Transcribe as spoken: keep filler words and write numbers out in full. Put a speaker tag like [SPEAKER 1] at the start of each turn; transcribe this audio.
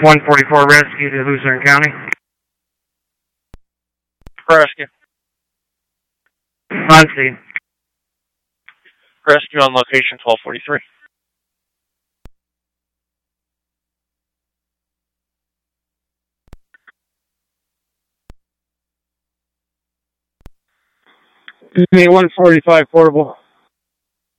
[SPEAKER 1] one forty-four rescue to Luzerne County.
[SPEAKER 2] Rescue.
[SPEAKER 1] On scene.
[SPEAKER 2] Rescue on location twelve forty-three.
[SPEAKER 1] one forty-five portable.